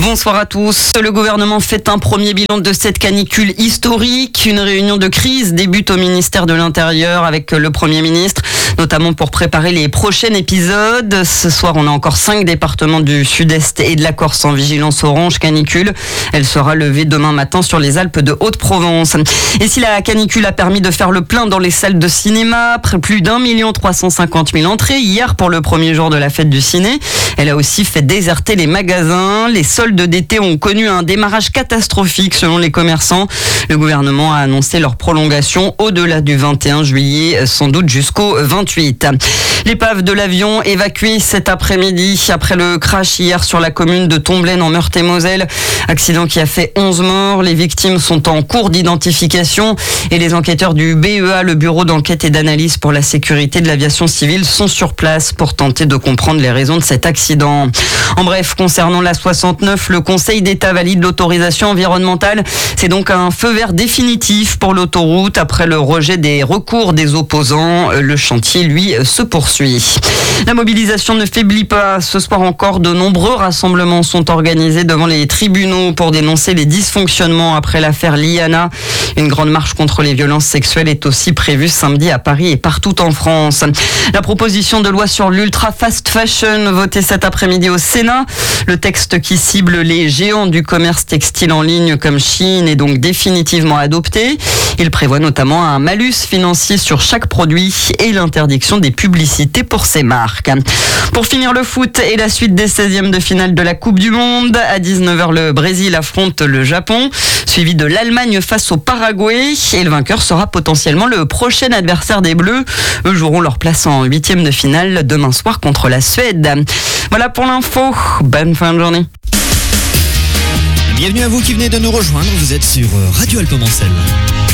Bonsoir à tous. Le gouvernement fait un premier bilan de cette canicule historique. Une réunion de crise débute au ministère de l'Intérieur avec le Premier ministre, notamment pour préparer les prochains épisodes. Ce soir, on a encore 5 départements du Sud-Est et de la Corse en vigilance orange canicule. Elle sera levée demain matin sur les Alpes de Haute-Provence. Et si la canicule a permis de faire le plein dans les salles de cinéma, plus d'1 350 000 entrées hier pour le premier jour de la fête du ciné, elle a aussi fait déserter les magasins. Les soldes d'été ont connu un démarrage catastrophique selon les commerçants. Le gouvernement a annoncé leur prolongation au-delà du 21 juillet, sans doute jusqu'au 28. L'épave de l'avion évacuée cet après-midi après le crash hier sur la commune de Tomblaine en Meurthe-et-Moselle. Accident qui a fait 11 morts. Les victimes sont en cours d'identification et les enquêteurs du BEA, le Bureau d'enquête et d'analyse pour la sécurité de l'aviation civile, sont sur place pour tenter de comprendre les raisons de cet accident. En bref, concernant la 69, le Conseil d'État valide l'autorisation environnementale. C'est donc un feu vert définitif pour l'autoroute après le rejet des recours des opposants. Le chantier, lui, se poursuit. La mobilisation ne faiblit pas. Ce soir encore, de nombreux rassemblements sont organisés devant les tribunaux pour dénoncer les dysfonctionnements après l'affaire Liana. Une grande marche contre les violences sexuelles est aussi prévue samedi à Paris et partout en France. La proposition de loi sur l'ultra fast fashion votée cet après-midi au Sénat. Le texte qui cible les géants du commerce textile en ligne comme Shein est donc définitivement adopté. Il prévoit notamment un malus financier sur chaque produit et l'interdiction des publicités pour ces marques. Pour finir le foot et la suite des 16e de finale de la Coupe du Monde, à 19h le Brésil affronte le Japon, suivi de l'Allemagne face au Paraguay, et le vainqueur sera potentiellement le prochain adversaire des Bleus. Eux joueront leur place en 8e de finale demain soir contre la Suède. Voilà pour l'info, bonne fin de journée. Bienvenue à vous qui venez de nous rejoindre, vous êtes sur Radio Alpes Mancel.